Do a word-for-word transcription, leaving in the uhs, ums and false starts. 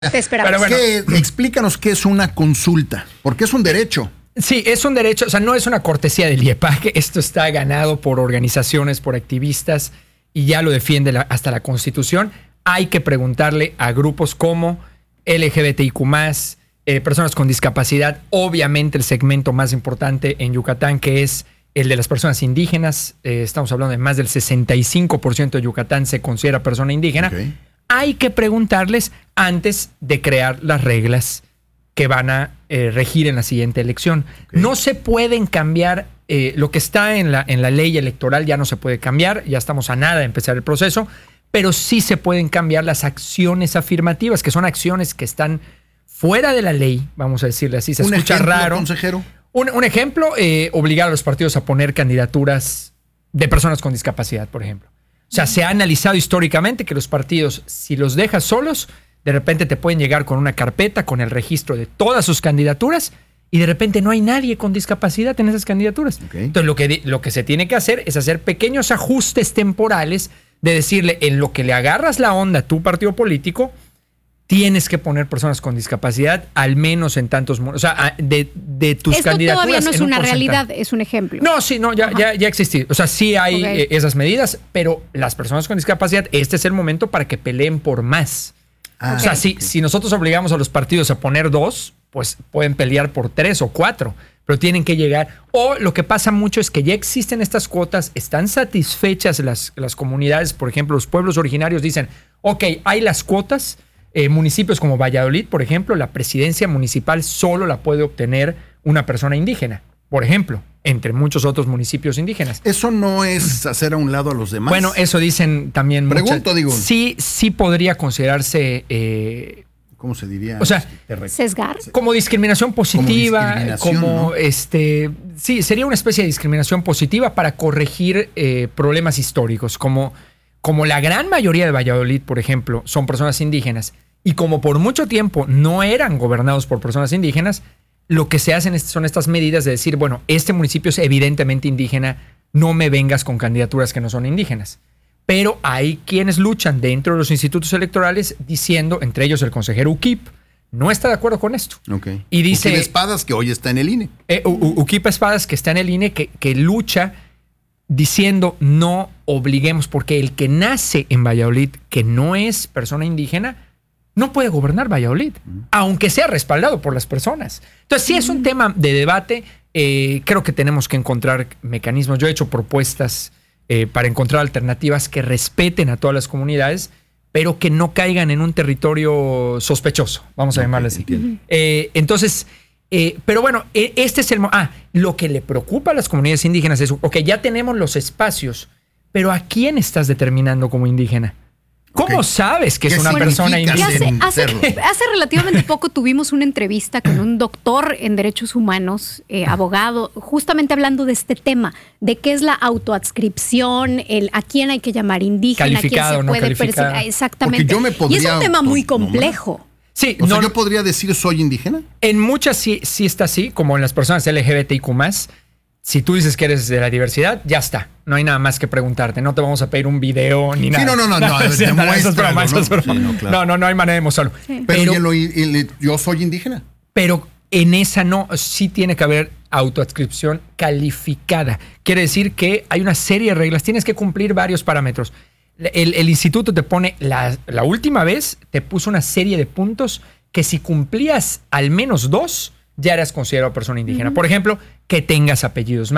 Te esperamos. Bueno, ¿Qué, explícanos qué es una consulta, porque es un derecho. Sí, es un derecho, o sea, no es una cortesía del I E P A, que esto está ganado por organizaciones, por activistas, y ya lo defiende la, hasta la Constitución. Hay que preguntarle a grupos como L G B T I Q más, eh, personas con discapacidad, obviamente el segmento más importante en Yucatán, que es el de las personas indígenas. Eh, estamos hablando de más del sesenta y cinco por ciento de Yucatán se considera persona indígena. Okay. Hay que preguntarles antes de crear las reglas que van a eh, regir en la siguiente elección. Okay. No se pueden cambiar, eh, lo que está en la, en la ley electoral ya no se puede cambiar, ya estamos a nada de empezar el proceso, pero sí se pueden cambiar las acciones afirmativas, que son acciones que están fuera de la ley, vamos a decirle así, se un escucha ejemplo, raro. consejero. Un, un ejemplo, eh, obligar a los partidos a poner candidaturas de personas con discapacidad, por ejemplo. O sea, se ha analizado históricamente que los partidos, si los dejas solos, de repente te pueden llegar con una carpeta, con el registro de todas sus candidaturas, y de repente no hay nadie con discapacidad en esas candidaturas. Okay. Entonces, lo que, lo que se tiene que hacer es hacer pequeños ajustes temporales de decirle, en lo que le agarras la onda a tu partido político, tienes que poner personas con discapacidad, al menos en tantos... O sea, de, de tus Esto candidaturas... Esto todavía no es un una porcentaje. realidad, es un ejemplo. No, sí, no, ya, ya, ya existe. O sea, sí hay okay. eh, esas medidas, pero las personas con discapacidad, este es el momento para que peleen por más. Ah, o sea, okay. si, si nosotros obligamos a los partidos a poner dos, pues pueden pelear por tres o cuatro, pero tienen que llegar. O lo que pasa mucho es que ya existen estas cuotas, están satisfechas las, las comunidades, por ejemplo, los pueblos originarios dicen, ok, hay las cuotas. Eh, municipios como Valladolid, por ejemplo, la presidencia municipal solo la puede obtener una persona indígena, por ejemplo, entre muchos otros municipios indígenas. ¿Eso no es hacer a un lado a los demás? Bueno, eso dicen también muchas. Pregunto, digo. Sí, sí podría considerarse... Eh, ¿Cómo se diría? O sea, sesgar. Como discriminación positiva, como, discriminación, como ¿no? este... Sí, sería una especie de discriminación positiva para corregir eh, problemas históricos, como... Como la gran mayoría de Valladolid, por ejemplo, son personas indígenas, y como por mucho tiempo no eran gobernados por personas indígenas, lo que se hacen son estas medidas de decir, bueno, este municipio es evidentemente indígena, no me vengas con candidaturas que no son indígenas. Pero hay quienes luchan dentro de los institutos electorales diciendo, entre ellos el consejero Uquip, no está de acuerdo con esto. Okay. Y dice... Uquip Espadas, que hoy está en el I N E. Eh, Uquip Espadas, que está en el I N E, que, que lucha... diciendo no obliguemos, porque el que nace en Valladolid, que no es persona indígena, no puede gobernar Valladolid, uh-huh. aunque sea respaldado por las personas. Entonces, sí es un tema de debate. Eh, creo que tenemos que encontrar mecanismos. Yo he hecho propuestas eh, para encontrar alternativas que respeten a todas las comunidades, pero que no caigan en un territorio sospechoso, vamos a okay, llamarle así. Uh-huh. Eh, entonces... Eh, pero bueno, este es el... Ah, lo que le preocupa a las comunidades indígenas es, ok, ya tenemos los espacios, pero ¿a quién estás determinando como indígena? ¿Cómo okay. sabes que es una persona indígena? Hace, hace, hace relativamente poco tuvimos una entrevista con un doctor en derechos humanos, eh, abogado, justamente hablando de este tema, de qué es la autoadscripción, el a quién hay que llamar indígena, a quién se no puede perseguir. Exactamente. Yo me y es un tema muy complejo. No, Sí, o no, sea, ¿yo podría decir soy indígena? En muchas sí, sí está así, como en las personas L G B T I Q más. Si tú dices que eres de la diversidad, ya está. No hay nada más que preguntarte. No te vamos a pedir un video ni nada. Sí, no, no, no. no, no, sí, no, eso es broma, eso es broma. Sí, no, claro. no, no, no hay manera de mostrarlo. Sí. Pero, pero ¿y el, el, yo soy indígena? Pero en esa no, sí tiene que haber autoadscripción calificada. Quiere decir que hay una serie de reglas. Tienes que cumplir varios parámetros. El, el instituto te pone, la, la última vez, te puso una serie de puntos que si cumplías al menos dos, ya eras considerado persona indígena. Uh-huh. Por ejemplo, que tengas apellidos